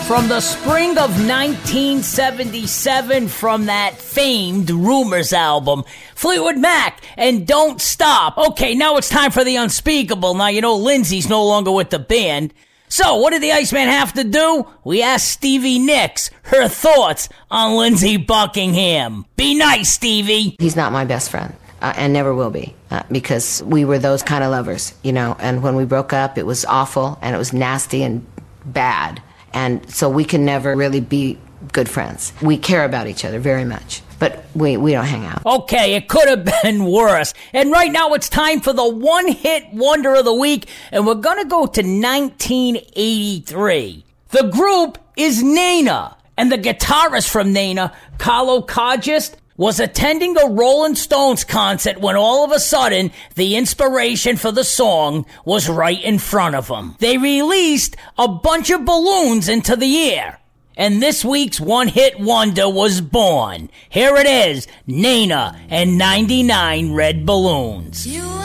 From the spring of 1977, from that famed Rumors album, Fleetwood Mac and Don't Stop. Okay, now it's time for the unspeakable. Now, you know Lindsay's no longer with the band. So, what did the Iceman have to do? We asked Stevie Nicks her thoughts on Lindsey Buckingham. Be nice, Stevie. He's not my best friend, and never will be, because we were those kind of lovers, you know, and when we broke up, it was awful, and it was nasty and bad. And so we can never really be good friends. We care about each other very much, but we don't hang out. Okay, it could have been worse. And right now it's time for the one-hit wonder of the week, and we're going to go to 1983. The group is Nena, and the guitarist from Nena, Carlo Kagist, was attending a Rolling Stones concert when all of a sudden the inspiration for the song was right in front of him. They released a bunch of balloons into the air, and this week's one-hit wonder was born. Here it is, Nena and 99 Red Balloons.